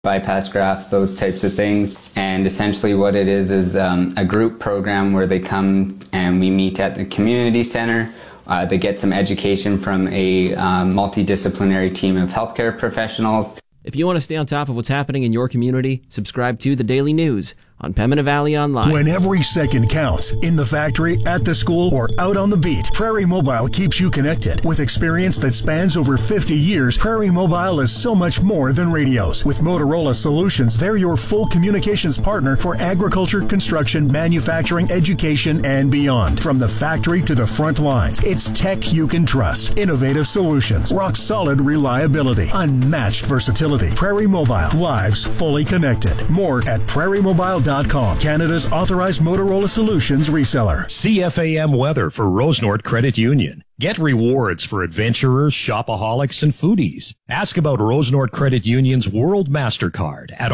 bypass grafts, those types of things. And essentially what it is a group program where they come and we meet at the community center. They get some education from a multidisciplinary team of healthcare professionals. If you want to stay on top of what's happening in your community, subscribe to The Daily News on Pembina Valley Online. When every second counts, in the factory, at the school, or out on the beat, Prairie Mobile keeps you connected. With experience that spans over 50 years, Prairie Mobile is so much more than radios. With Motorola Solutions, they're your full communications partner for agriculture, construction, manufacturing, education, and beyond. From the factory to the front lines, it's tech you can trust. Innovative solutions, rock-solid reliability, unmatched versatility. Prairie Mobile, lives fully connected. More at prairiemobile.com. Canada's authorized Motorola Solutions reseller. CFAM weather for Rosenort Credit Union. Get rewards for adventurers, shopaholics, and foodies. Ask about Rosenort Credit Union's World MasterCard at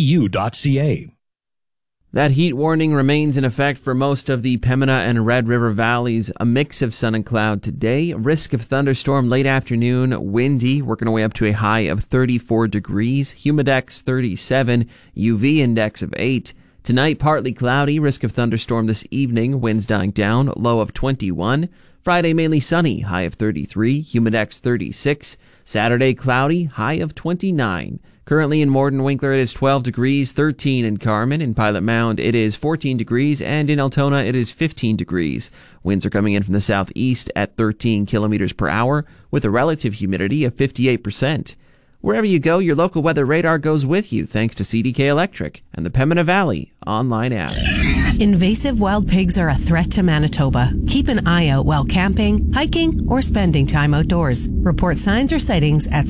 rcu.ca. That heat warning remains in effect for most of the Pembina and Red River valleys. A mix of sun and cloud today. Risk of thunderstorm late afternoon. Windy, working our way up to a high of 34 degrees. Humidex 37. UV index of 8. Tonight, partly cloudy. Risk of thunderstorm this evening. Winds dying down. Low of 21. Friday, mainly sunny. High of 33. Humidex 36. Saturday, cloudy. High of 29. Currently in Morden-Winkler, it is 12 degrees, 13 in Carman. In Pilot Mound, it is 14 degrees, and in Altona, it is 15 degrees. Winds are coming in from the southeast at 13 kilometers per hour, with a relative humidity of 58%. Wherever you go, your local weather radar goes with you, thanks to CDK Electric and the Pembina Valley online app. Invasive wild pigs are a threat to Manitoba. Keep an eye out while camping, hiking, or spending time outdoors. Report signs or sightings at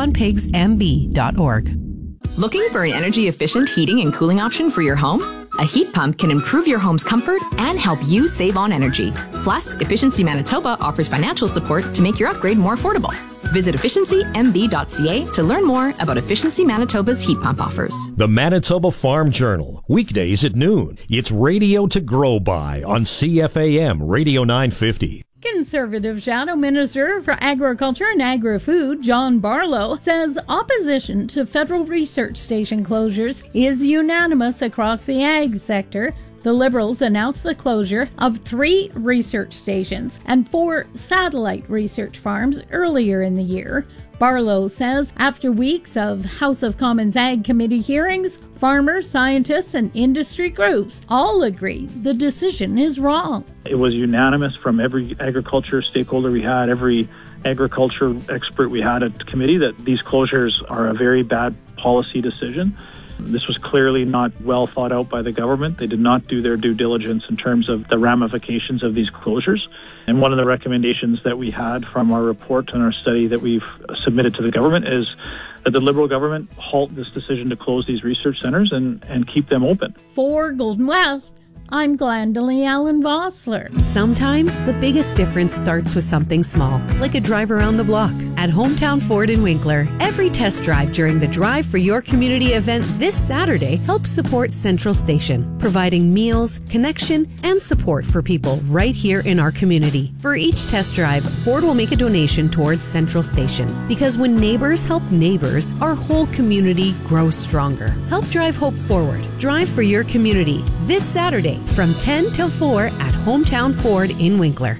squealonpigsmb.org. Looking for an energy-efficient heating and cooling option for your home? A heat pump can improve your home's comfort and help you save on energy. Plus, Efficiency Manitoba offers financial support to make your upgrade more affordable. Visit efficiencymb.ca to learn more about Efficiency Manitoba's heat pump offers. The Manitoba Farm Journal, weekdays at noon. It's radio to grow by on CFAM Radio 950. Conservative Shadow Minister for Agriculture and Agri-Food, John Barlow, says opposition to federal research station closures is unanimous across the ag sector. The Liberals announced the closure of 3 research stations and 4 satellite research farms earlier in the year. Barlow says after weeks of House of Commons Ag Committee hearings, farmers, scientists, and industry groups all agree the decision is wrong. It was unanimous from every agriculture stakeholder we had, every agriculture expert we had at the committee, that these closures are a very bad policy decision. This was clearly not well thought out by the government. They did not do their due diligence in terms of the ramifications of these closures. And one of the recommendations that we had from our report and our study that we've submitted to the government is that the Liberal government halt this decision to close these research centres and keep them open. For Golden West, I'm Glendalee Allen Vossler. Sometimes the biggest difference starts with something small, like a drive around the block. At Hometown Ford in Winkler, every test drive during the Drive for Your Community event this Saturday helps support Central Station, providing meals, connection, and support for people right here in our community. For each test drive, Ford will make a donation towards Central Station. Because when neighbors help neighbors, our whole community grows stronger. Help drive hope forward. Drive for Your Community this Saturday from 10 till 4 at Hometown Ford in Winkler.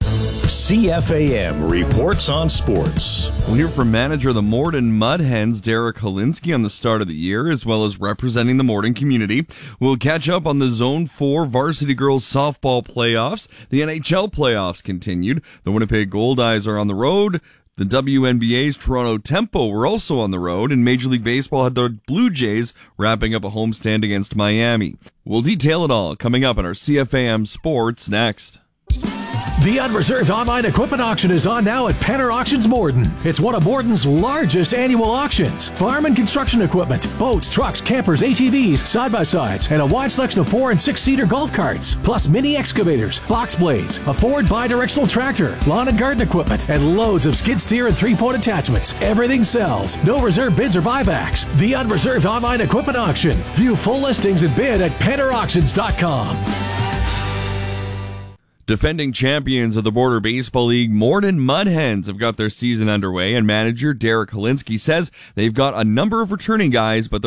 CFAM reports on sports. We'll hear from manager of the Morden Mud Hens, Derek Holinsky, on the start of the year, as well as representing the Morden community. We'll catch up on the Zone 4 varsity girls softball playoffs. The NHL playoffs continued. The Winnipeg Goldeyes are on the road. The WNBA's Toronto Tempo were also on the road, and Major League Baseball had the Blue Jays wrapping up a homestand against Miami. We'll detail it all coming up on our CFAM Sports next. The Unreserved online equipment auction is on now at Penner Auctions Morden. It's one of Morden's largest annual auctions. Farm and construction equipment, boats, trucks, campers, ATVs, side-by-sides, and a wide selection of 4- and 6-seater golf carts, plus mini excavators, box blades, a Ford bi-directional tractor, lawn and garden equipment, and loads of skid steer and 3-point attachments. Everything sells. No reserve bids or buybacks. The Unreserved online equipment auction. View full listings and bid at PennerAuctions.com. Defending champions of the Border Baseball League, Morden Mudhens have got their season underway, and manager Derek Holinsky says they've got a number of returning guys, but